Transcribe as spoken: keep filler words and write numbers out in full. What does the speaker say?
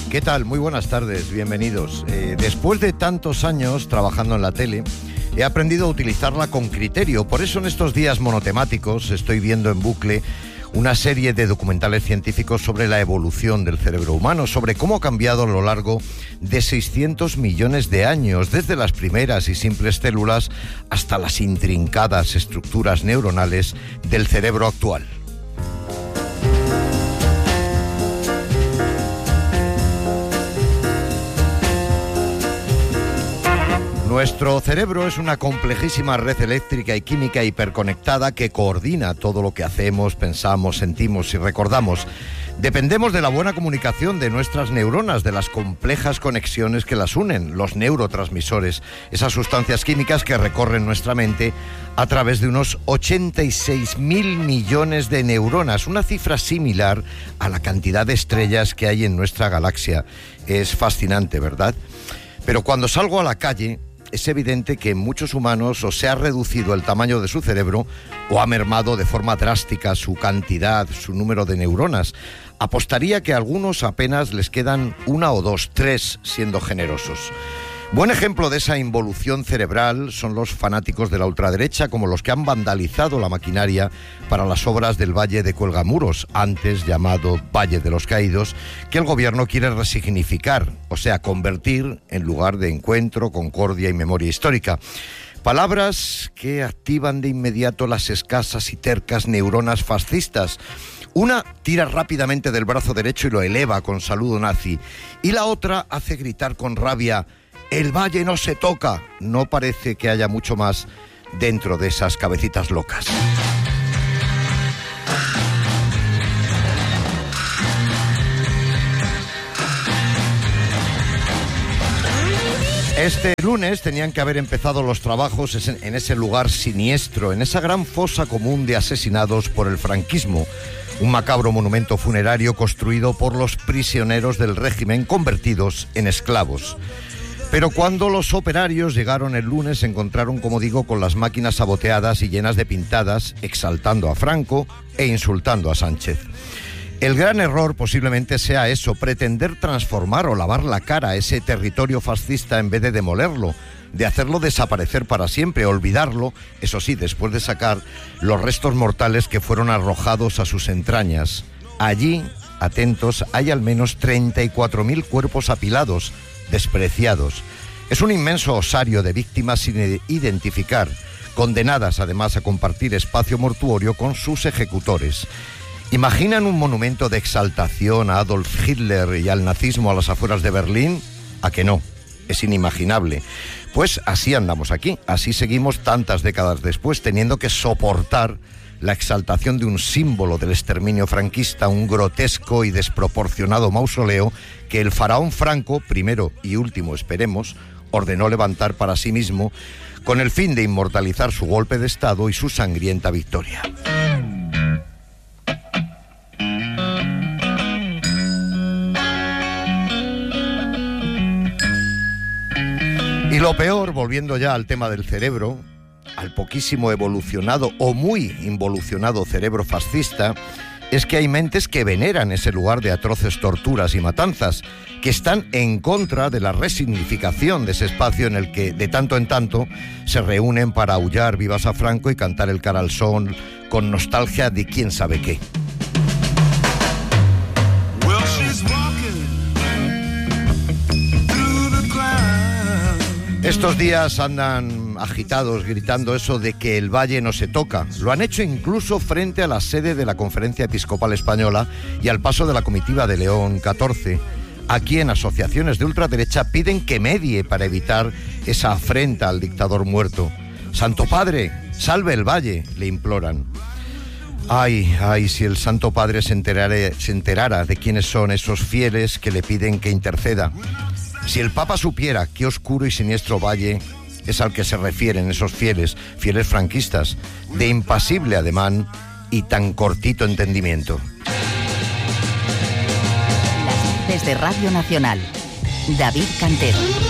¿Qué tal? Muy buenas tardes, bienvenidos. Eh, después de tantos años trabajando en la tele, he aprendido a utilizarla con criterio. Por eso en estos días monotemáticos estoy viendo en bucle una serie de documentales científicos sobre la evolución del cerebro humano, sobre cómo ha cambiado a lo largo de seiscientos millones de años, desde las primeras y simples células hasta las intrincadas estructuras neuronales del cerebro actual. Nuestro cerebro es una complejísima red eléctrica y química hiperconectada que coordina todo lo que hacemos, pensamos, sentimos y recordamos. Dependemos de la buena comunicación de nuestras neuronas, de las complejas conexiones que las unen, los neurotransmisores, esas sustancias químicas que recorren nuestra mente a través de unos ochenta y seis mil millones de neuronas, una cifra similar a la cantidad de estrellas que hay en nuestra galaxia. Es fascinante, ¿verdad? Pero cuando salgo a la calle, es evidente que en muchos humanos o se ha reducido el tamaño de su cerebro o ha mermado de forma drástica su cantidad, su número de neuronas. Apostaría que a algunos apenas les quedan una o dos, tres, siendo generosos. Buen ejemplo de esa involución cerebral son los fanáticos de la ultraderecha, como los que han vandalizado la maquinaria para las obras del Valle de Cuelgamuros, antes llamado Valle de los Caídos, que el gobierno quiere resignificar, o sea, convertir en lugar de encuentro, concordia y memoria histórica. Palabras que activan de inmediato las escasas y tercas neuronas fascistas. Una tira rápidamente del brazo derecho y lo eleva con saludo nazi, y la otra hace gritar con rabia: «El valle no se toca». No parece que haya mucho más dentro de esas cabecitas locas. Este lunes tenían que haber empezado los trabajos en ese lugar siniestro, en esa gran fosa común de asesinados por el franquismo, un macabro monumento funerario construido por los prisioneros del régimen convertidos en esclavos. Pero cuando los operarios llegaron el lunes se encontraron, como digo, con las máquinas saboteadas y llenas de pintadas, exaltando a Franco e insultando a Sánchez. El gran error posiblemente sea eso, pretender transformar o lavar la cara a ese territorio fascista en vez de demolerlo, de hacerlo desaparecer para siempre, olvidarlo, eso sí, después de sacar los restos mortales que fueron arrojados a sus entrañas. Allí, atentos, hay al menos treinta y cuatro mil cuerpos apilados, despreciados. Es un inmenso osario de víctimas sin identificar, condenadas además a compartir espacio mortuorio con sus ejecutores. ¿Imaginan un monumento de exaltación a Adolf Hitler y al nazismo a las afueras de Berlín? ¿A que no? Es inimaginable. Pues así andamos aquí, así seguimos tantas décadas después, teniendo que soportar la exaltación de un símbolo del exterminio franquista, un grotesco y desproporcionado mausoleo que el faraón Franco, primero y último esperemos, ordenó levantar para sí mismo con el fin de inmortalizar su golpe de estado y su sangrienta victoria. Y lo peor, volviendo ya al tema del cerebro, al poquísimo evolucionado o muy involucionado cerebro fascista, es que hay mentes que veneran ese lugar de atroces torturas y matanzas, que están en contra de la resignificación de ese espacio en el que de tanto en tanto se reúnen para aullar vivas a Franco y cantar el cara al sol con nostalgia de quién sabe qué. Estos días andan agitados gritando eso de que el valle no se toca. Lo han hecho incluso frente a la sede de la Conferencia Episcopal Española y al paso de la comitiva de León catorce. Aquí en asociaciones de ultraderecha piden que medie para evitar esa afrenta al dictador muerto. Santo Padre, salve el valle, le imploran. Ay, ay, si el Santo Padre se enterara, se enterara de quiénes son esos fieles que le piden que interceda. Si el Papa supiera qué oscuro y siniestro valle es al que se refieren esos fieles, fieles franquistas, de impasible ademán y tan cortito entendimiento. Desde Radio Nacional, David Cantero.